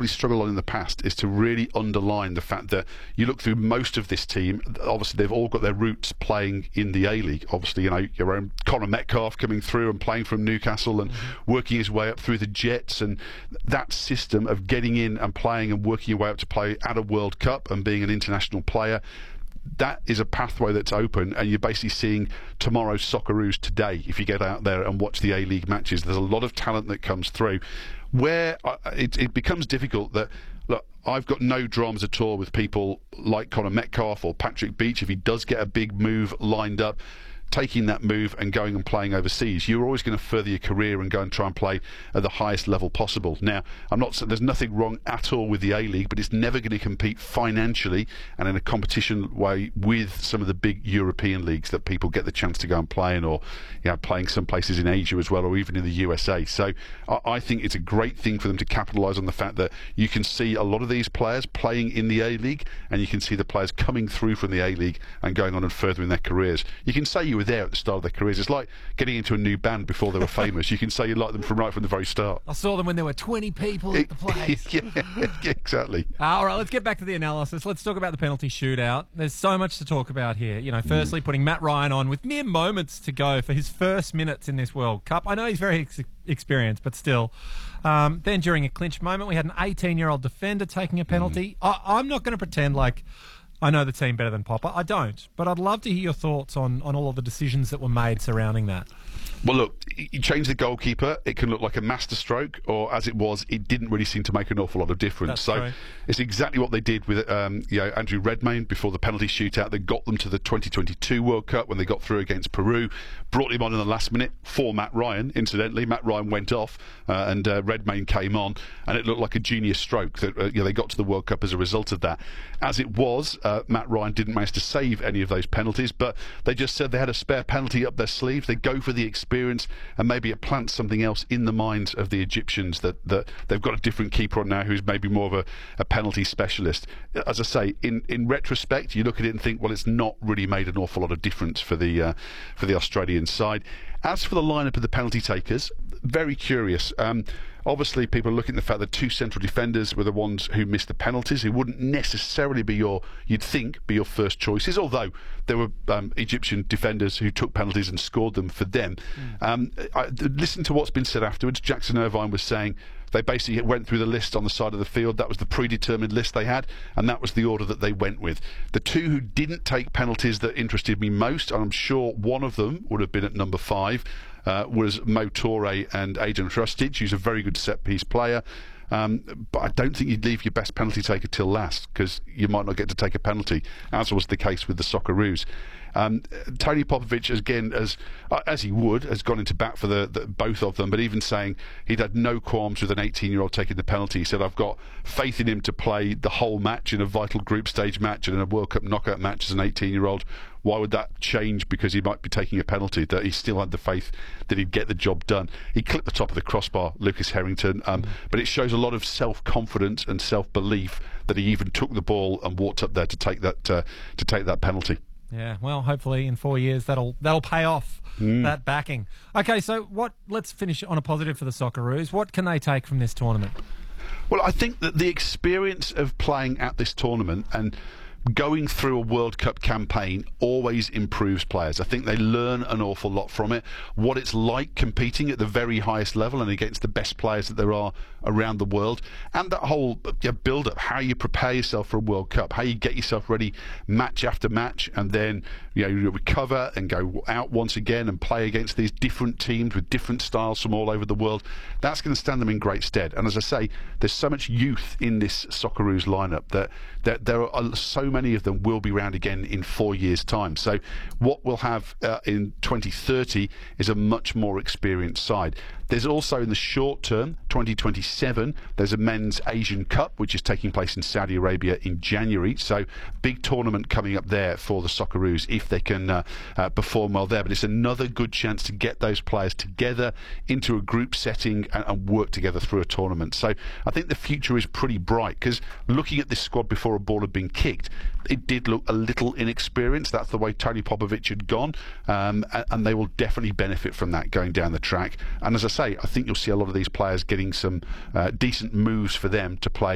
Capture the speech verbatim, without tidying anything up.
probably struggled on in the past is to really underline the fact that you look through most of this team, obviously they've all got their roots playing in the A-League. Obviously, you know, your own Connor Metcalf coming through and playing from Newcastle and mm-hmm. working his way up through the Jets, and that system of getting in and playing and working your way up to play at a World Cup and being an international player, that is a pathway that's open, and you're basically seeing tomorrow's Socceroos today. If you get out there and watch the A-League matches, there's a lot of talent that comes through where it, it becomes difficult that, look, I've got no dramas at all with people like Connor Metcalf or Patrick Beach if he does get a big move lined up, taking that move and going and playing overseas. You're always going to further your career and go and try and play at the highest level possible. Now, I'm not saying there's nothing wrong at all with the A-League, but it's never going to compete financially and in a competition way with some of the big European leagues that people get the chance to go and play in, or you know, playing some places in Asia as well, or even in the U S A. So I, I think it's a great thing for them to capitalise on the fact that you can see a lot of these players playing in the A-League, and you can see the players coming through from the A-League and going on and furthering their careers. You can say you were there at the start of their careers. It's like getting into a new band before they were famous. You can say you like them from right from the very start. I saw them when there were twenty people at the place. yeah, yeah, exactly. Uh, all right, let's get back to the analysis. Let's talk about the penalty shootout. There's so much to talk about here. You know, firstly, mm. putting Matt Ryan on with mere moments to go for his first minutes in this World Cup. I know he's very ex- experienced, but still. Um, then during a clinch moment, we had an eighteen-year-old defender taking a penalty. Mm. I- I'm not going to pretend like I know the team better than Popper. I don't. But I'd love to hear your thoughts on, on all of the decisions that were made surrounding that. Well, look, you change the goalkeeper, it can look like a masterstroke, or as it was, it didn't really seem to make an awful lot of difference. That's so true. It's exactly what they did with um, you know, Andrew Redmayne before the penalty shootout. They got them to the twenty twenty-two World Cup when they got through against Peru, brought him on in the last minute for Matt Ryan. Incidentally, Matt Ryan went off uh, and uh, Redmayne came on, and it looked like a genius stroke that uh, you know, they got to the World Cup as a result of that. As it was, uh, Matt Ryan didn't manage to save any of those penalties, but they just said they had a spare penalty up their sleeve. They go for the experience, and maybe it plants something else in the minds of the Egyptians that, that they've got a different keeper on now who's maybe more of a, a penalty specialist. As I say, in, in retrospect, you look at it and think, well, it's not really made an awful lot of difference for the uh, for the Australian side. As for the lineup of the penalty takers, very curious. Um, obviously, people are looking at the fact that two central defenders were the ones who missed the penalties, who wouldn't necessarily be your, you'd think, be your first choices, although there were um, Egyptian defenders who took penalties and scored them for them. Mm. Um, I, listen to what's been said afterwards. Jackson Irvine was saying they basically went through the list on the side of the field. That was the predetermined list they had, and that was the order that they went with. The two who didn't take penalties that interested me most, and I'm sure one of them would have been at number five, uh, was Mo Toure and Aden Hrustic, who's a very good set-piece player. Um, but I don't think you'd leave your best penalty taker till last, because you might not get to take a penalty, as was the case with the Socceroos. Um, Tony Popovic, again, as uh, as he would, has gone into bat for the, the both of them, but even saying he'd had no qualms with an eighteen-year-old taking the penalty. He said, I've got faith in him to play the whole match in a vital group stage match and in a World Cup knockout match as an eighteen-year-old. Why would that change because he might be taking a penalty? That he still had the faith that he'd get the job done. He clipped the top of the crossbar, Lucas Harrington, um, mm. but it shows a lot of self-confidence and self-belief that he even took the ball and walked up there to take that uh, to take that penalty. Yeah, well, hopefully in four years that'll that'll pay off, mm. that backing. Okay, so what? Let's finish on a positive for the Socceroos. What can they take from this tournament? Well, I think that the experience of playing at this tournament and going through a World Cup campaign always improves players. I think they learn an awful lot from it. What it's like competing at the very highest level and against the best players that there are around the world, and that whole you know, build-up, how you prepare yourself for a World Cup, how you get yourself ready match after match, and then you know you recover and go out once again and play against these different teams with different styles from all over the world. That's going to stand them in great stead. And as I say, there's so much youth in this Socceroos lineup that, that there are so many of them will be round again in four years' time. So what we'll have uh, in twenty thirty is a much more experienced side. There's also in the short term, twenty twenty-seven, there's a men's Asian Cup which is taking place in Saudi Arabia in January. So big tournament coming up there for the Socceroos if they can uh, uh, perform well there. But it's another good chance to get those players together into a group setting and, and work together through a tournament. So I think the future is pretty bright, because looking at this squad before a ball had been kicked, it did look a little inexperienced. That's the way Tony Popovic had gone, um, and, and they will definitely benefit from that going down the track. And as I say, I think you'll see a lot of these players getting some uh, decent moves for them to play